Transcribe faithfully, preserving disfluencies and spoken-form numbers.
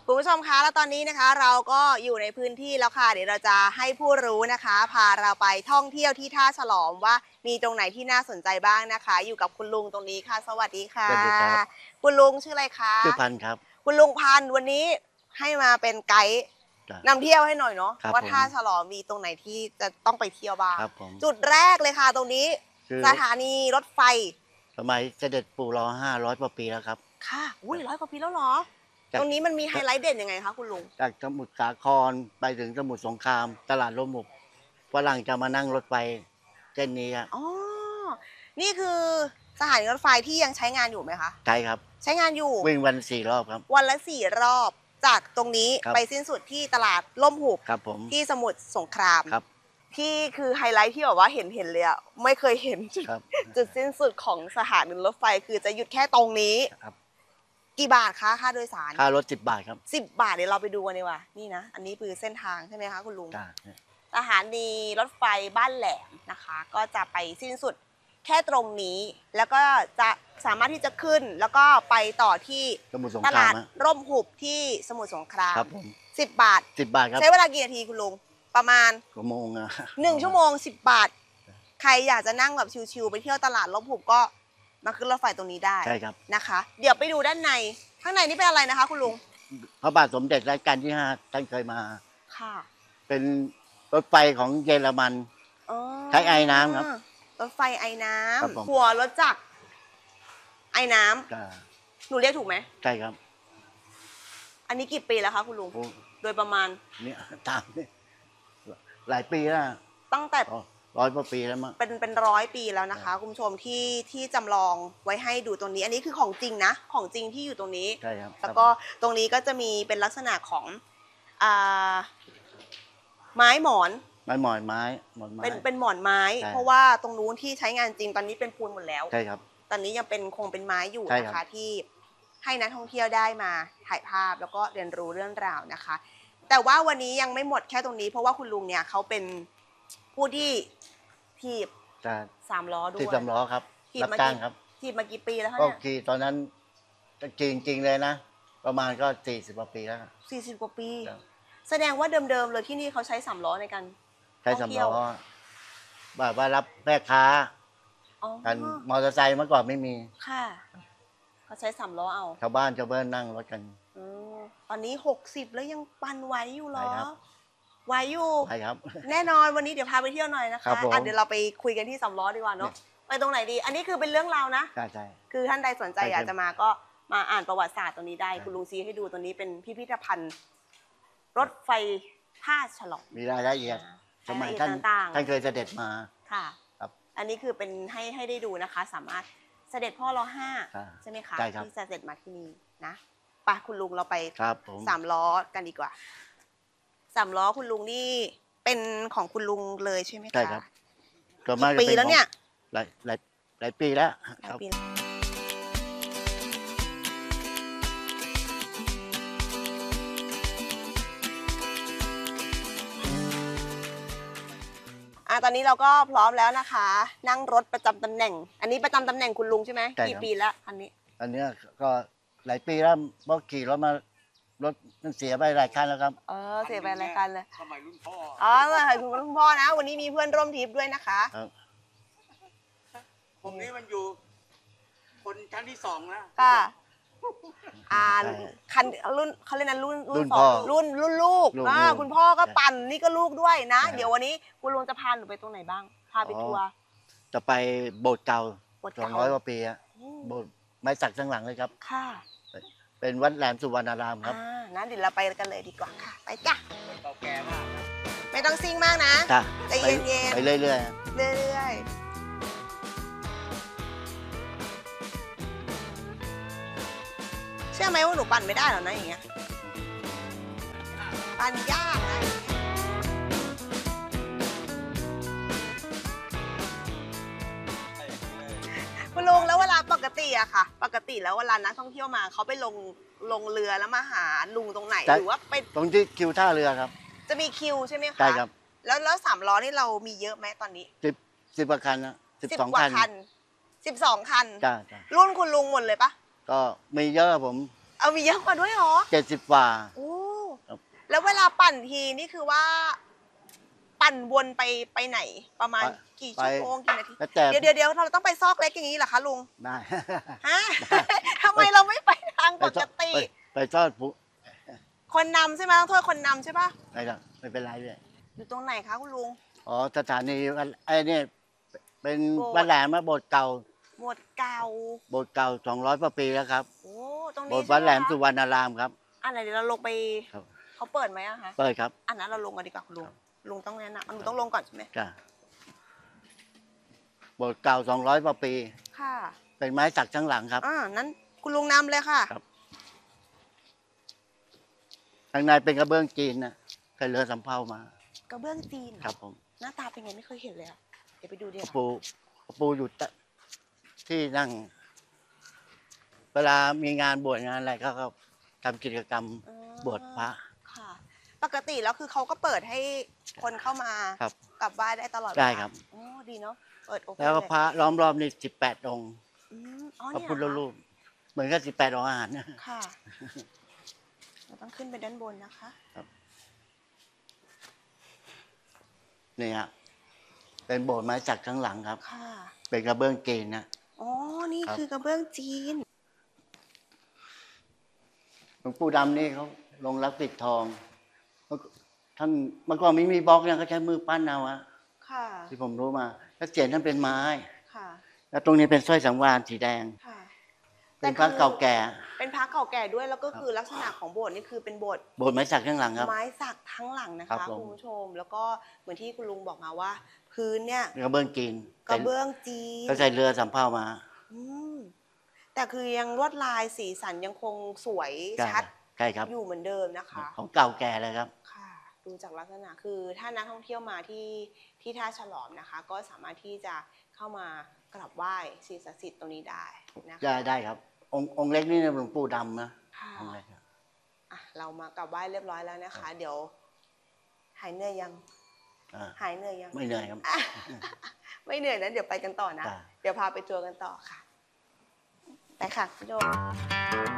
คุณผู้ชมคะแล้วตอนนี้นะคะเราก็อยู่ในพื้นที่แล้วค่ะเดี๋ยวเราจะให้ผู้รู้นะคะพาเราไปท่องเที่ยวที่ท่าฉลอมว่ามีตรงไหนที่น่าสนใจบ้างนะคะอยู่กับคุณลุงตรงนี้ค่ะสวัสดีค่ะสวัสดีครับคุณลุงชื่ออะไรคะชื่อพันธุ์ครับคุณลุงพันธุ์วันนี้ให้มาเป็นไกด์นำเที่ยวให้หน่อยเนาะว่าท่าฉลอมมีตรงไหนที่จะต้องไปเที่ยวบ้างจุดแรกเลยค่ะตรงนี้สถานีรถไฟสมัยเสด็จปู่รอห้าร้อยกว่าปีแล้วครับค่ะอุ้ยร้อยกว่าปีแล้วเหรอตรงนี้มันมีไฮไลท์เด่นยังไงคะคุณลุงจากสมุทรสาครไปถึงสมุทรสงครามตลาดร่มหุบฝรั่งจะมานั่งรถไฟเส้นนี้ครับอ๋อนี่คือสถานีรถไฟที่ยังใช้งานอยู่ไหมคะใช่ครับใช้งานอยู่วิ่งวันสี่รอบครับวันละสี่รอบจากตรงนี้ไปสิ้นสุดที่ตลาดร่มหุบครับผมที่สมุทรสงครามครับที่คือไฮไลท์ที่แบบว่าเห็นเห็นเลยอะไม่เคยเห็นจุดจุดสิ้นสุดของสถานีรถไฟคือจะหยุดแค่ตรงนี้ครับกี่บาทคะค่าโดยสารค่ารถสิบบาทครับสิบบาทเดี๋ยวเราไปดูกันดีกว่านี่นะอันนี้คือเส้นทางใช่ไหมคะคุณลุงสถานีรถไฟบ้านแหลมนะคะก็จะไปสิ้นสุดแค่ตรงนี้แล้วก็จะสามารถที่จะขึ้นแล้วก็ไปต่อที่ตลาดร่มหุบที่สมุทรสงครามสิบบาทสิบบาทครับใช้เวลากี่นาทีคุณลุงประมาณชั่วโมงอะหนึ่งชั่วโมงสิบบาทใครอยากจะนั่งแบบชิวๆไปเที่ยวตลาดร่มหุบก็มาขึ้นรถไฟตรงนี้ได้ใช่ครับนะคะเดี๋ยวไปดูด้านในข้างในนี่เป็นอะไรนะคะคุณลุงพระบาทสมเด็จรัชกาลที่ห้าท่านเคยมาค่ะเป็นรถไฟของเยอรมันใช้ไอ้น้ำครับรถไฟไอ้น้ำหัวรถจักรไอ้น้ำหนูเรียกถูกไหมใช่ครับอันนี้กี่ปีแล้วคะคุณลุงโดยประมาณเนี่ยตามเนี่ยหลายปีแล้วตั้งแต่ร้อยกว่าปีแล้วมั้งเป็นเป็นร้อยปีแล้วนะคะคุณผู้ชมที่ที่จำลองไว้ให้ดูตรงนี้อันนี้คือของจริงนะของจริงที่อยู่ตรงนี้ใช่ครับแล้วก็ตรงนี้ก็จะมีเป็นลักษณะของอ่าไม้หมอนไม้หมอนไม้หมอนไม้เป็นเป็นหมอนไม้เพราะว่าตรงนู้นที่ใช้งานจริงตอนนี้เป็นปูนหมดแล้วใช่ครับตอนนี้ยังเป็นคงเป็นไม้อยู่นะคะที่ให้นักท่องเที่ยวได้มาถ่ายภาพแล้วก็เรียนรู้เรื่องราวนะคะแต่ว่าวันนี้ยังไม่หมดแค่ตรงนี้เพราะว่าคุณลุงเนี่ยเขาเป็นผู้ที่ถีบสามล้อด้วยถีบสามล้อครับรับจ้างครับถีบมากี่ปีแล้วคะก็เนี่ยขี่ตอนนั้นจริงจริงเลยนะประมาณก็สี่สิบกว่าปีแล้วสี่สิบกว่าปีแสดงว่าเดิมๆเลยที่นี่เขาใช้สามล้อในการใช้สามล้อแบบว่ารับแม่ค้ากันมอเตอร์ไซค์เมื่อก่อนไม่มีค่ะเขาใช้สามล้อเอาชาวบ้านชาวเบิ้ลนั่งรถกันตอนนี้หกสิบแล้วยังปั่นไหวอยู่เหรอไหวอยู่ใช่ครับแน่นอนวันนี้เดี๋ยวพาไปเที่ยวหน่อยนะคะเดี๋ยวเราไปคุยกันที่สามล้อดีกว่าเนาะไปตรงไหนดีอันนี้คือเป็นเรื่องราวนะใช่ใช่คือท่านใดสนใจอยากจะมาก็มาอ่านประวัติศาสตร์ตรงนี้ได้คุณลุงซีให้ดูตรงนี้เป็นพิพิธภัณฑ์รถไฟท่าฉลอมมีรายละเอียดสมัยท่านท่านเคยเสด็จมาค่ะครับอันนี้คือเป็นให้ให้ได้ดูนะคะสามารถเสด็จพ่อรอห้าใช่ไหมคะที่เสด็จมาที่นี่นะไปคุณลุงเราไปสามล้อกันดีกว่าสามล้อคุณลุงนี่เป็นของคุณลุงเลยใช่ไหมคะใช่ครับกี่ปีแล้วเนี่ยหลายหลายหลายปีแล้วครับตอนนี้เราก็พร้อมแล้วนะคะนั่งรถประจำตำแหน่งอันนี้ประจำตำแหน่งคุณลุงใช่ไหมกี่ปีแล้วอันนี้อันนี้ก็หลายปีแล้วเพราะขี่รถมารถมันเสียไปหลายคันแล้วครับเออเสียไปหลายคันเลยสมัยรุ่นพ่ออ๋อสมัยคุณรุ่นพ่อนะวันนี้มีเพื่อนร่วมทริปด้วยนะคะผมนี่มันอยู่คนชั้นที่สองนะค่ะอ่าคันรุ่นเขาเรียกนั้นรุ่นรุ่นสองรุ่นรุ่นลูกอ่าคุณพ่อก็ปั่นนี่ก็ลูกด้วยนะเดี๋ยววันนี้คุณลุงจะพาหนูไปตรงไหนบ้างพาไปทัวร์จะไปโบสถ์เก่าสองร้อยกว่าปีอะโบสถ์ไม้สักทั้งหลังเลยครับค่ะเป็นวัดแหลมสุวรรณารามครับอ่านะเดี๋ยวเราไปกันเลยดีกว่าค่ะไปจ้ะเก่าแก่มากไม่ต้องซิ่งมากนะใจเย็นๆไปเรื่อยๆเรื่อยๆเชื่อไหมว่าหนูปั่นไม่ได้หรอกนะอย่างเงี้ยปั่นยากนะคุณลุงแล้วเวลาปกติอะค่ะปกติแล้วเวลานักท่องเที่ยวมาเขาไปลงลงเรือแล้วมาหาลุงตรงไหนหรือว่าไปตรงที่คิวท่าเรือครับจะมีคิวใช่ไหมคะใช่ครับแล้วแล้วสามล้อนี่เรามีเยอะไหมตอนนี้สิบสิบกว่าคันนะสิบสองคันสิบสองคันจ้ารุ่นคุณลุงหมดเลยปะก็มีเยอะผมเอามีเยอะกว่าด้วยเหรอเจ็ดสิบฝ่าโอ้ครับแล้วเวลาปั่นทีนี่คือว่า ปั่นวนไปไปไหน ประมาณกี่ชั่วโมงกี่นาทีแล้วแต่เดี๋ยวเดี๋ยวเดี๋ยวเราต้องไปซอกเล็กอย่างนี้เหรอคะลุงได้ฮะ ทำไมเราไม่ไปทางปกติไปไปทอดผู้คนนำใช่ไหมต้องโทษคนนำใช่ปะไม่ได้ไม่เป็นไรเลยอยู่ตรงไหนคะคุณลุงอ๋อสถานีวัดไอ้นี่เป็นโบสถ์วัดแหลมมาโบสถ์เก่าหมวดเก่าโบสถ์เก่าสองร้อยกว่าปีแล้วครับโอ้ ตรงโบนี้สถ์วัดแหลมใช่สุไคะวรรณารามครับอันไหนเดี๋ยวเราลงไปครับเขาเปิดไหมอะคะเปิดครับอันนั้นเราลงกันดีกว่าคุณลุง ลุงต้องแนะนำอันลุงต้องลงก่อนใช่ไหมจ้ะโบสถ์เก่าสองร้อยกว่าปีค่ะเป็นไม้สักทั้งหลังครับอ่านั้นคุณลุงนำเลยค่ะครับ ข้างในเป็นกระเบื้องจีนนะเคยเรือสำเภามากระเบื้องจีนครับผมหน้าตาเป็นไงไม่เคยเห็นเลยอะเดี๋ยวไปดูดีกว่าปูปูอยู่ตะที่นั่ง เวลามีงานบวชงานอะไรก็ก็ทำกิจกรรมอ๋อบวชพระค่ะ ปกติแล้วคือเขาก็เปิดให้คนเข้ามาครับกลับบ้านได้ตลอดเวลาได้ครับโอ้ดีเนาะเปิดโอเพนแล้วก็เลยพระล้อมรอบนี่สิบแปดองค์อืมอ๋อพระเนี่ยพุทธเหรอรูปเหมือนกับสิบแปดองค์อาหารนะค่ะ เราต้องขึ้นไปด้านบนนะคะนี่ฮะเป็นโบสถ์ไม้สักทั้งหลังครับค่ะเป็นกระเบื้องจีนนะอ๋อ นี่ครับคือกระเบื้องจีนหลวงปู่ดำนี่เขาลงรักปิดทองท่านเมื่อก่อนไม่มีบล็อกเนี่ยเขาใช้มือปั้นเอาอะค่ะที่ผมรู้มาแล้วเสียนท่านเป็นไม้ค่ะแล้วตรงนี้เป็นสร้อยสังวาลสีแดงค่ะเป็นพระเก่าแก่เป็นพระเก่าแก่ด้วยแล้วก็คือลักษณะของโบสถ์นี่คือเป็นโบสถ์โบสถ์ไม้สักทั้งหลังครับไม้สักทั้งหลังนะครัคะบผมคุณผู้ชม แล้วก็เหมือนที่คุณลุงบอกมาว่า พื้นเนี่ยกระเบื้องจีนกระเบื้องจีนเขาใส่เรือสำเภามาอืมแต่คือยังลวดลายสีสันยังคงสวยใช่ชัดใช่ครับอยู่เหมือนเดิมนะคะของเก่าแก่เลยครับค่ะ ดูจากลักษณะคือถ้านักท่องเที่ยวมาที่ที่ท่าฉลอมนะคะ ก็สามารถที่จะเข้ามากราบไหว้สิ่งศักดิ์สิทธิ์ตรงนี้ได้นะคะได้ได้ครับ องค์องค์เล็กนี่หลวงปู่ดำนะค่ะองค์เล็กครับอ่ะเรามากราบไหว้เรียบร้อยแล้วนะคะ เดี๋ยว หายเหนื่อยยังอ่าหายเหนื่อยยังไม่เหนื่อยครับอ่ะ ไม่เหนื่อยนะเดี๋ยวไปกันต่อนะจ้ะเดี๋ยวพาไปทัวร์กันต่อค่ะ ไปค่ะพี่โดม